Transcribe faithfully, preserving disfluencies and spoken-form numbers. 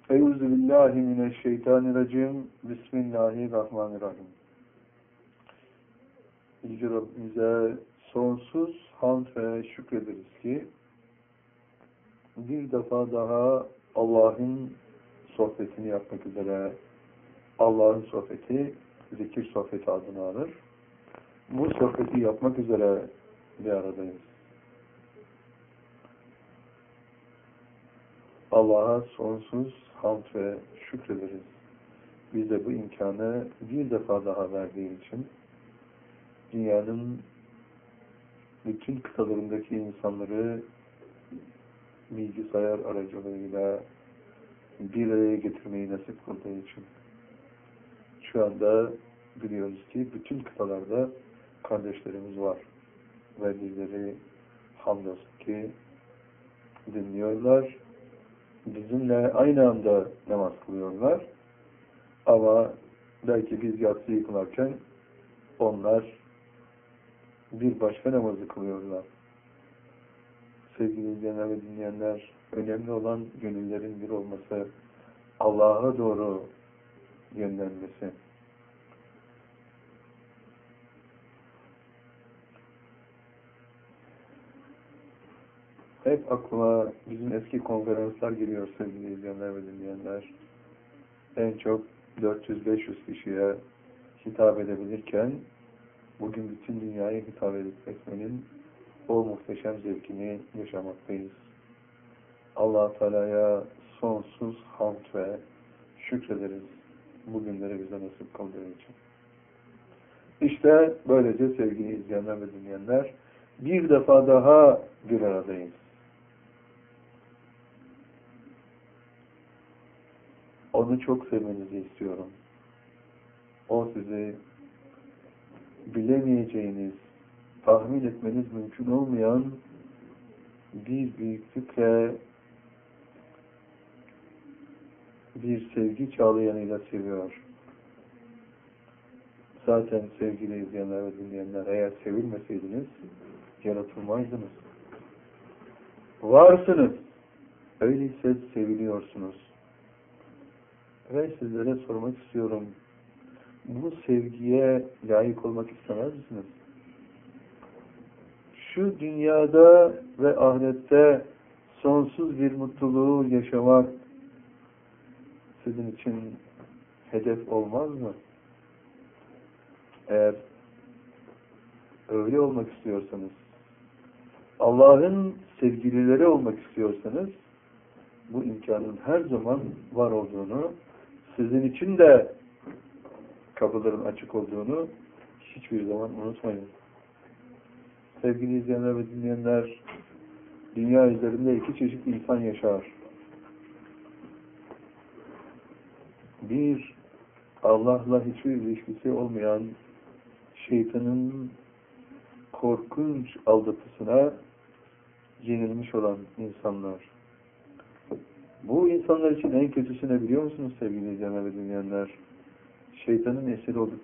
Euzubillahimineşşeytanirracim. Bismillahirrahmanirrahim. Yüce Rabbimize sonsuz hamd ve şükrederiz ki bir defa daha Allah'ın sohbetini yapmak üzere, Allah'ın sohbeti zikir sohbeti adını alır. Bu sohbeti yapmak üzere bir aradayız. Allah'a sonsuz hamd ve şükrederiz. Bize bu imkanı bir defa daha verdiği için dünyanın bütün kıtalarındaki insanları bilgisayar aracılığıyla bir araya getirmeyi nasip kıldığı için. Şu anda biliyoruz ki bütün kıtalarda kardeşlerimiz var ve bizleri hamdolsun ki dinliyorlar. Bizimle aynı anda namaz kılıyorlar. Ama belki biz yatsıyı kılarken onlar bir başka namazı kılıyorlar. Sevgili izleyenler ve dinleyenler, önemli olan gönüllerin bir olması, Allah'a doğru yönlenmesi. Hep aklıma bizim eski konferanslar geliyor sevgili izleyenler ve dinleyenler. En çok dört yüz beş yüz kişiye hitap edebilirken bugün bütün dünyaya hitap etmenin o muhteşem zevkini yaşamaktayız. Allah-u Teala'ya sonsuz hamd ve şükrederiz bugünleri bize nasip kıldığı için. İşte böylece sevgili izleyenler ve dinleyenler bir defa daha bir aradayız. Onu çok sevmenizi istiyorum. O sizi bilemeyeceğiniz, tahmin etmeniz mümkün olmayan bir büyüklükle bir sevgi çağlayanıyla seviyor. Zaten sevgili izleyenler ve dinleyenler, eğer sevilmeseydiniz yaratılmazdınız. Varsınız. Öyleyse seviliyorsunuz. Ve sizlere sormak istiyorum. Bu sevgiye layık olmak istemez misiniz? Şu dünyada ve ahirette sonsuz bir mutluluğu yaşamak sizin için hedef olmaz mı? Eğer öyle olmak istiyorsanız, Allah'ın sevgilileri olmak istiyorsanız, bu imkanın her zaman var olduğunu, sizin için de kapıların açık olduğunu hiçbir zaman unutmayın. Sevgili izleyenler ve dinleyenler, dünya üzerinde iki çeşit insan yaşar. Bir, Allah'la hiçbir ilişkisi olmayan şeytanın korkunç aldatısına yenilmiş olan insanlar. Bu insanlar için en kötüsü ne biliyor musunuz sevgili izleyenler ve dinleyenler? Şeytanın esiri